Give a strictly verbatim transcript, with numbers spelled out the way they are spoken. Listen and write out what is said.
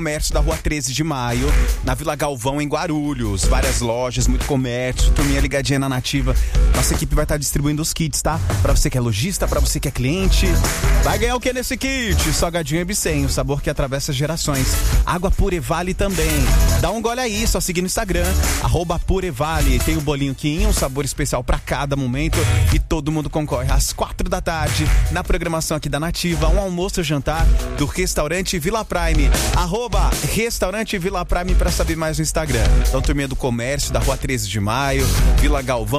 Comércio da Rua treze de Maio, na Vila Galvão, em Guarulhos. Várias lojas, muito comércio, turminha ligadinha na Nativa. Nossa equipe vai estar distribuindo os kits, tá? Pra você que é lojista, pra você que é cliente. Vai ganhar o que nesse kit? Salgadinho Ebicem, o sabor que atravessa gerações. Água Purevale também. Dá um gole aí, só seguir no Instagram, arroba Purevale. Tem o bolinho Quinho, um sabor especial pra cada momento. E todo mundo concorre às quatro da tarde, na programação aqui da Nativa, um almoço e jantar do restaurante Vila Prime. Arroba Restaurante Vila Prime pra saber mais no Instagram. Então, turminha do comércio, da Rua treze de Maio, Vila Galvão,